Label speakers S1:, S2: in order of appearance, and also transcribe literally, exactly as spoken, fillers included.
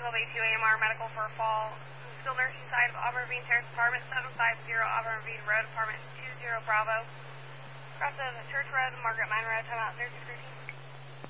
S1: twelve eighty-two A M R medical for fall. Skilled nursing side of Auburn Ravine Terrace, apartment seven five zero, Auburn Ravine Road, apartment two zero Bravo. Cross of Church Road, Margaret Mine Road, timeout thirty-six thirteen.